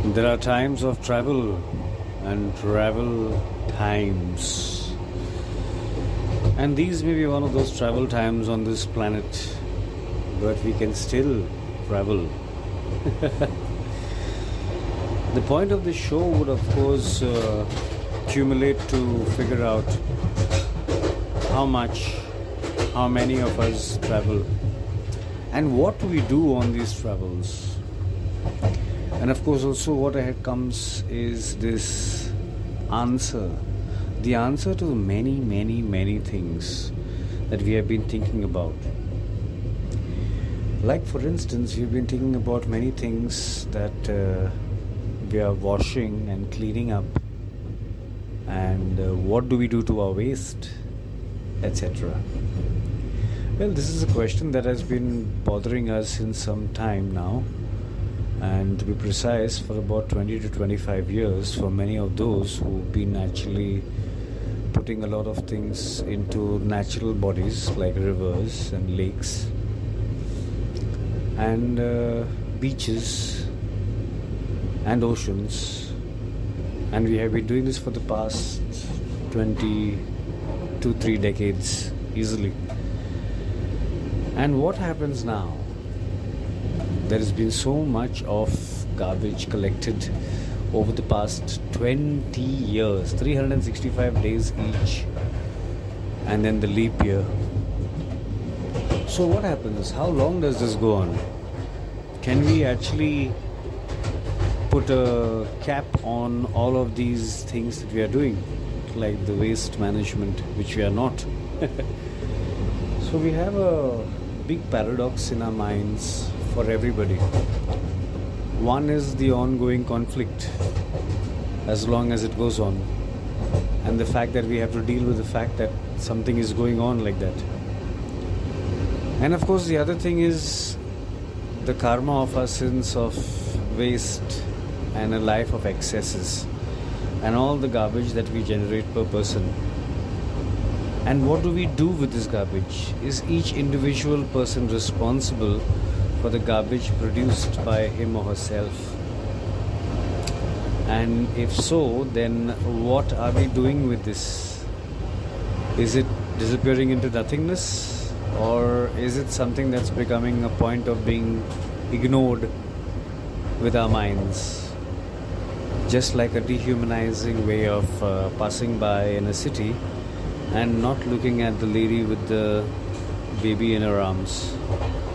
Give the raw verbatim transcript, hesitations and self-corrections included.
There are times of travel and travel times. And these may be one of those travel times on this planet, but we can still travel. The point of the show would, of course, uh, accumulate to figure out how much, how many of us travel, and what do we do on these travels. And of course, also what ahead comes is this answer, the answer to the many, many, many things that we have been thinking about. Like, for instance, we've been thinking about many things that uh, we are washing and cleaning up, and uh, what do we do to our waste, et cetera. Well, this is a question that has been bothering us since some time now, and to be precise, for about twenty to twenty-five years, for many of those who've been actually putting a lot of things into natural bodies like rivers and lakes and uh, beaches and oceans. And we have been doing this for the past twenty to three decades easily. And what happens now? There has been so much of garbage collected over the past twenty years, three hundred sixty-five days each, and then the leap year. So what happens? How long does this go on? Can we actually put a cap on all of these things that we are doing, like the waste management, which we are not? So we have a big paradox in our minds for everybody. One is the ongoing conflict, as long as it goes on, and the fact that we have to deal with the fact that something is going on like that. And of course, the other thing is the karma of our sins of waste and a life of excesses and all the garbage that we generate per person. And what do we do with this garbage? Is each individual person responsible for the garbage produced by him or herself? And if so, then what are we doing with this? Is it disappearing into nothingness? Or is it something that's becoming a point of being ignored with our minds? Just like a dehumanizing way of uh, passing by in a city and not looking at the lady with the baby in her arms.